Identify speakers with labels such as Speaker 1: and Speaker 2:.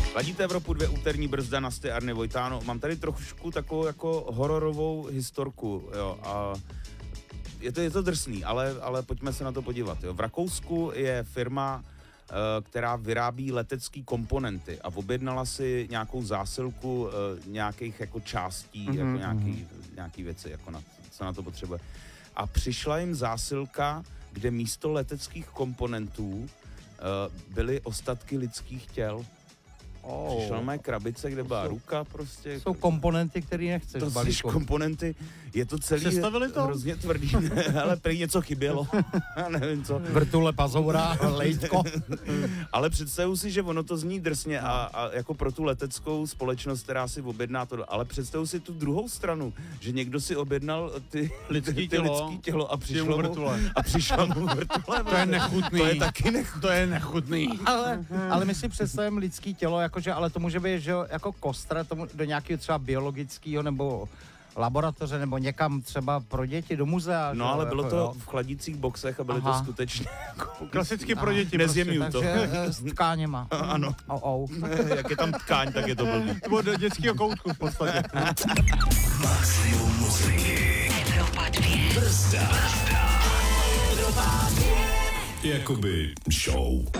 Speaker 1: Ladíte Evropu 2, úterní brzda na Arny Vojtáno. Mám tady trošku takovou jako hororovou historku, jo, a je to drsný, ale pojďme se na to podívat, jo. V Rakousku je firma, která vyrábí letecké komponenty a objednala si nějakou zásilku nějakých jako částí, jako nějaký věci, jako co na to potřebuje. A přišla jim zásilka, kde místo leteckých komponentů byly ostatky lidských těl. Přišla mé krabice, kde byla ruka prostě.
Speaker 2: Jsou komponenty, které nechceš v balíku.
Speaker 1: To jsou komponenty, je to celý hrozně tvrdý, ale prý něco chybělo. Nevím co.
Speaker 2: Vrtule, pazoura, lejtko.
Speaker 1: Ale představuji si, že ono to zní drsně a jako pro tu leteckou společnost, která si objedná to, ale představuji si tu druhou stranu, že někdo si objednal ty lidský tělo a přišla mu vrtule.
Speaker 2: To je nechutný.
Speaker 1: To je taky nechutný.
Speaker 2: To je nechutný. Ale my si představujeme lidský tělo, jakože, ale to může být, že jako kostra tomu, do nějakého třeba biologického nebo laboratoře nebo někam třeba pro děti do muzea.
Speaker 1: No, ale bylo to v chladících boxech a byly to skutečně
Speaker 2: klasicky pro děti.
Speaker 1: Nezjemňuju to.
Speaker 2: Takže s tkáněma.
Speaker 1: Ano. Jak je tam tkáň, tak je to blbý.
Speaker 2: To bylo do dětského koutku v podstatě.
Speaker 3: Maximum muziky. Evropa 2. Brzda. Evropa 2. Jakoby show.